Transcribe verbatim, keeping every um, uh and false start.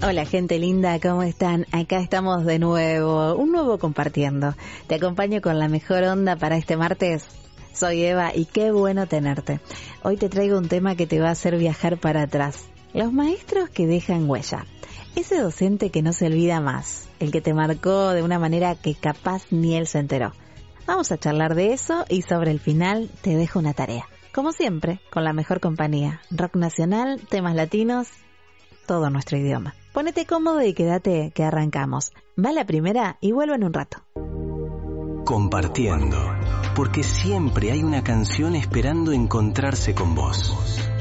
Hola gente linda, ¿cómo están? Acá estamos de nuevo, un nuevo compartiendo. Te acompaño con la mejor onda para este martes. Soy Eva y qué bueno tenerte. Hoy te traigo un tema que te va a hacer viajar para atrás. Los maestros que dejan huella. Ese docente que no se olvida más, el que te marcó de una manera que capaz ni él se enteró. Vamos a charlar de eso y sobre el final te dejo una tarea. Como siempre, con la mejor compañía. Rock nacional, temas latinos, todo nuestro idioma. Ponete cómodo y quédate que arrancamos. Va la primera y vuelvo en un rato. Compartiendo, porque siempre hay una canción esperando encontrarse con vos.